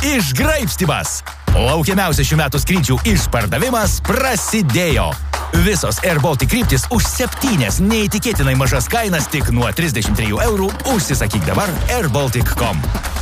išgraibstymas. Laukiamiausias šių metų skrydžių išpardavimas prasidėjo. Visos Air Baltic kryptis už 7 neįtikėtinai mažas kainas tik nuo 33 eurų. Užsisakyk dabar airbaltic.com.